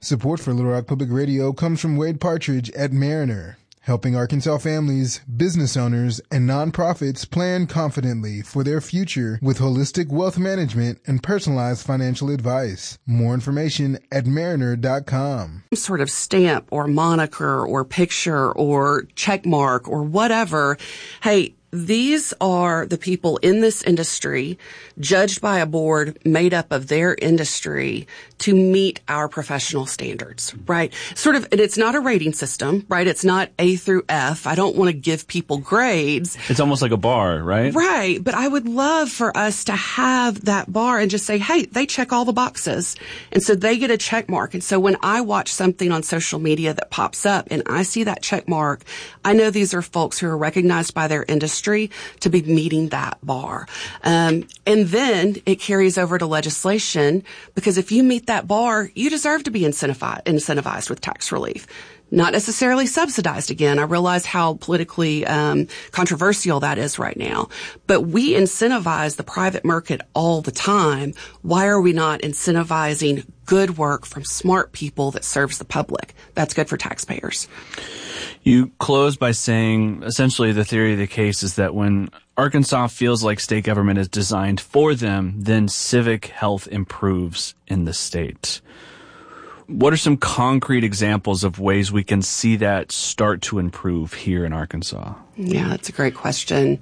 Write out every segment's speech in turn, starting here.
Support for Little Rock Public Radio comes from Wade Partridge at Mariner, helping Arkansas families, business owners, and nonprofits plan confidently for their future with holistic wealth management and personalized financial advice. More information at mariner.com. Some sort of stamp or moniker or picture or check mark or whatever. Hey, these are the people in this industry, judged by a board made up of their industry to meet our professional standards, right? Sort of, and it's not a rating system, right? It's not A through F. I don't want to give people grades. It's almost like a bar, right? Right. But I would love for us to have that bar and just say, hey, they check all the boxes. And so they get a check mark. And so when I watch something on social media that pops up and I see that check mark, I know these are folks who are recognized by their industry to be meeting that bar. And then it carries over to legislation, because if you meet that bar, you deserve to be incentivized with tax relief. Not necessarily subsidized again. I realize how politically controversial that is right now. But we incentivize the private market all the time. Why are we not incentivizing good work from smart people that serves the public? That's good for taxpayers. You close by saying essentially the theory of the case is that when Arkansas feels like state government is designed for them, then civic health improves in the state. What are some concrete examples of ways we can see that start to improve here in Arkansas? Yeah, that's a great question.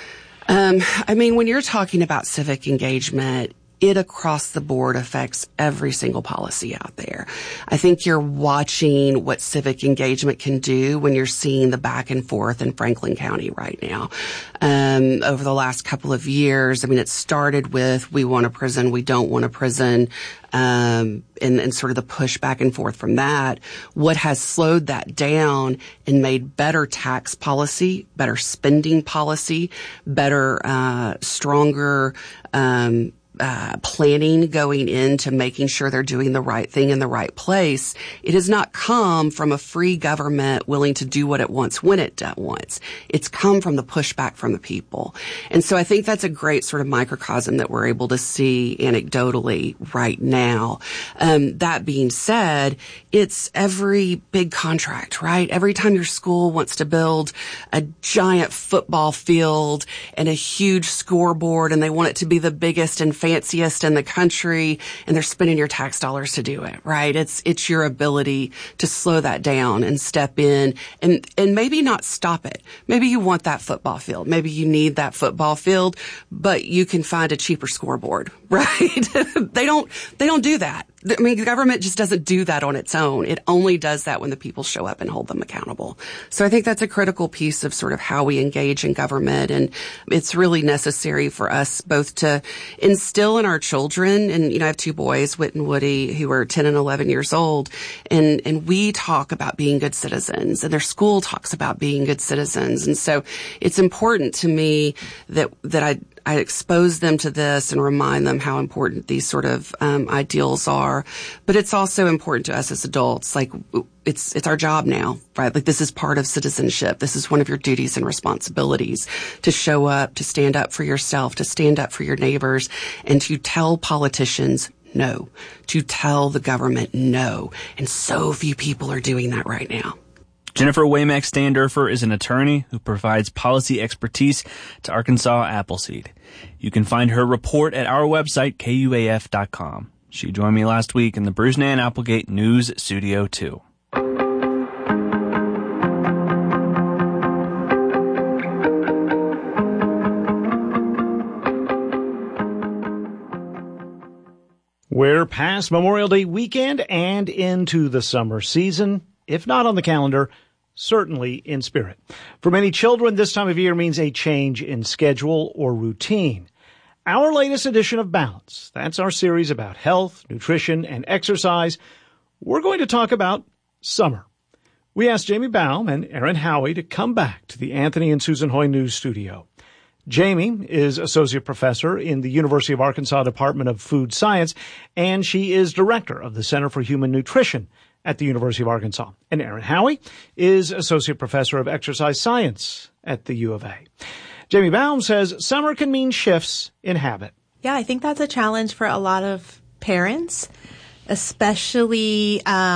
When you're talking about civic engagement, it across the board affects every single policy out there. I think you're watching what civic engagement can do when you're seeing the back and forth in Franklin County right now. Over the last couple of years, it started with we want a prison, we don't want a prison, and sort of the push back and forth from that. What has slowed that down and made better tax policy, better spending policy, better, stronger, planning going into making sure they're doing the right thing in the right place. It has not come from a free government willing to do what it wants when it wants. It's come from the pushback from the people. And so I think that's a great sort of microcosm that we're able to see anecdotally right now. That being said, it's every big contract, right? Every time your school wants to build a giant football field and a huge scoreboard and they want it to be the biggest and fanciest in the country, and they're spending your tax dollars to do it, right? It's your ability to slow that down and step in and maybe not stop it. Maybe you want that football field. Maybe you need that football field, but you can find a cheaper scoreboard, right? They don't do that. The government just doesn't do that on its own. It only does that when the people show up and hold them accountable. So I think that's a critical piece of sort of how we engage in government. And it's really necessary for us both to instill in our children. And, I have two boys, Whit and Woody, who are 10 and 11 years old. And we talk about being good citizens, and their school talks about being good citizens. And so it's important to me that I expose them to this and remind them how important these sort of ideals are. But it's also important to us as adults. Like, it's our job now, right? Like, this is part of citizenship. This is one of your duties and responsibilities, to show up, to stand up for yourself, to stand up for your neighbors, and to tell politicians no, to tell the government no. And so few people are doing that right now. Jennifer Waymack-Standerfer is an attorney who provides policy expertise to Arkansas Appleseed. You can find her report at our website, KUAF.com. She joined me last week in the Brusnan Applegate News Studio 2. We're past Memorial Day weekend and into the summer season, if not on the calendar, certainly in spirit. For many children, this time of year means a change in schedule or routine. Our latest edition of Balance, that's our series about health, nutrition, and exercise, we're going to talk about summer. We asked Jamie Baum and Erin Howie to come back to the Anthony and Susan Hoy News Studio. Jamie is associate professor in the University of Arkansas Department of Food Science, and she is director of the Center for Human Nutrition at the University of Arkansas. And Erin Howie is associate professor of exercise science at the U of A. Jamie Baum says summer can mean shifts in habit. Yeah, I think that's a challenge for a lot of parents, especially